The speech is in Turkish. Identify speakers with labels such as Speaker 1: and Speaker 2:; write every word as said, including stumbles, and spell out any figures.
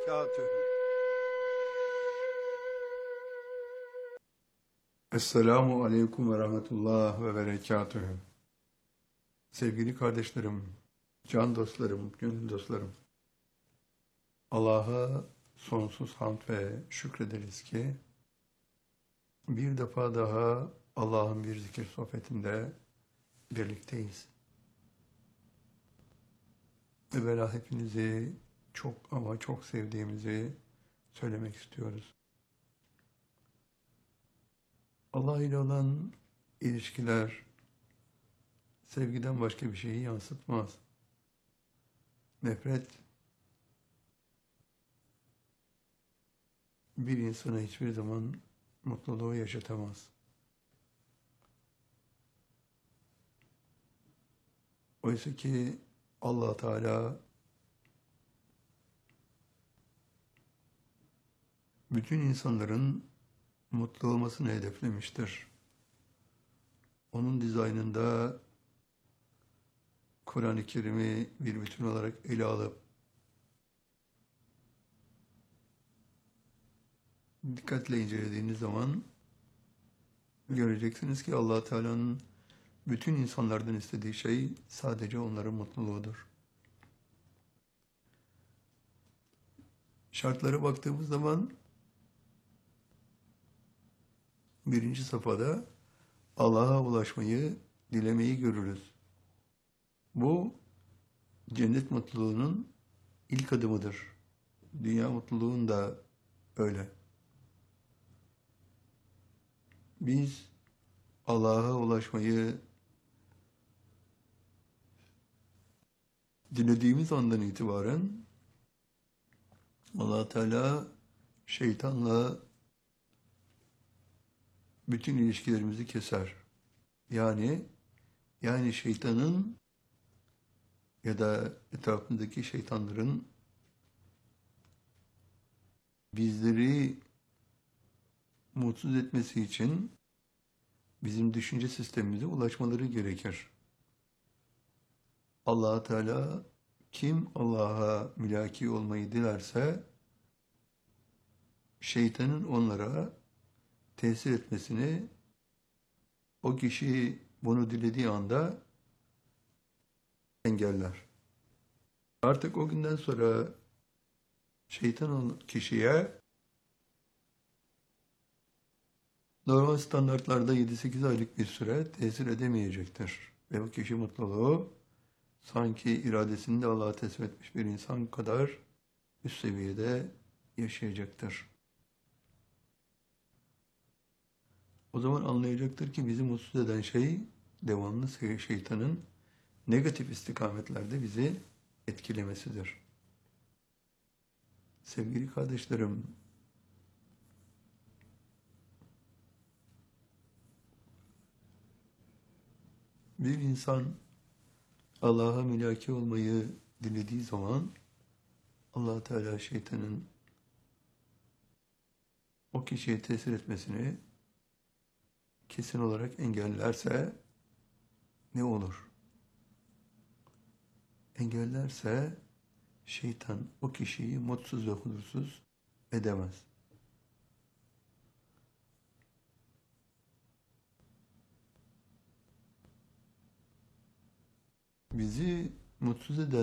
Speaker 1: berekatühü.
Speaker 2: Esselamu Aleyküm ve Rahmetullah ve Berekatühü. Sevgili kardeşlerim, can dostlarım, gönül dostlarım. Allah'a sonsuz hamd ve şükrederiz ki bir defa daha Allah'ın bir zikir sohbetinde birlikteyiz. Evvela hepinizi çok ama çok sevdiğimizi söylemek istiyoruz. Allah ile olan ilişkiler sevgiden başka bir şeyi yansıtmaz. Nefret bir insana hiçbir zaman mutluluğu yaşatamaz. Oysa ki Allah Teala bütün insanların mutlu olmasını hedeflemiştir. Onun dizaynında Kur'an-ı Kerim'i bir bütün olarak ele alıp dikkatle incelediğiniz zaman göreceksiniz ki Allah Teala'nın bütün insanlardan istediği şey sadece onların mutluluğudur. Şartlara baktığımız zaman birinci safhada Allah'a ulaşmayı, dilemeyi görürüz. Bu cennet mutluluğunun ilk adımıdır. Dünya mutluluğun da öyle. Biz Allah'a ulaşmayı dilediğimiz andan itibaren Allah Teala şeytanla bütün ilişkilerimizi keser. Yani yani şeytanın ya da etrafındaki şeytanların bizleri mutsuz etmesi için bizim düşünce sistemimize ulaşmaları gerekir. Allah Teala kim Allah'a mülaki olmayı dilerse şeytanın onlara tesir etmesini o kişi bunu dilediği anda engeller. Artık o günden sonra şeytan o kişiye normal standartlarda yedi sekiz aylık bir süre tesir edemeyecektir. Ve o kişi mutluluğu sanki iradesini de Allah'a teslim etmiş bir insan kadar üst seviyede yaşayacaktır. O zaman anlayacaktır ki bizi mutsuz eden şey devamlı şeytanın negatif istikametlerde bizi etkilemesidir. Sevgili kardeşlerim, bir insan Allah'a mülaki olmayı dilediği zaman Allah Teala şeytanın o kişiye tesir etmesini kesin olarak engellerse ne olur? Engellerse şeytan o kişiyi mutsuz ve huzursuz edemez. Bizi mutsuz eden